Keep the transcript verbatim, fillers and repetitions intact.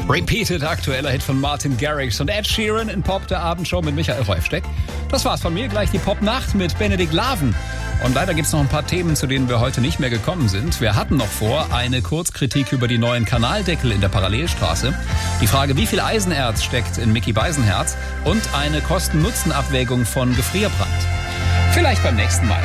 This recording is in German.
Repeated, aktueller Hit von Martin Garrix und Ed Sheeran in Pop, der Abendshow mit Michael Häufsteck. Das war's von mir, gleich die Popnacht mit Benedikt Laven. Und leider gibt's noch ein paar Themen, zu denen wir heute nicht mehr gekommen sind. Wir hatten noch vor eine Kurzkritik über die neuen Kanaldeckel in der Parallelstraße, die Frage, wie viel Eisenerz steckt in Mickey Beisenherz und eine Kosten-Nutzen-Abwägung von Gefrierbrand. Vielleicht beim nächsten Mal.